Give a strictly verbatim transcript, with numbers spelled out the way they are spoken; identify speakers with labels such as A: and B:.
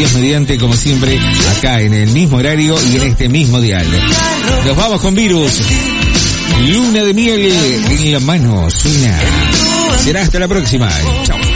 A: Dios mediante, como siempre, acá en el mismo horario y en este mismo dial. Nos vamos con Virus. Luna de miel en la mano suena. Será hasta la próxima. Chao.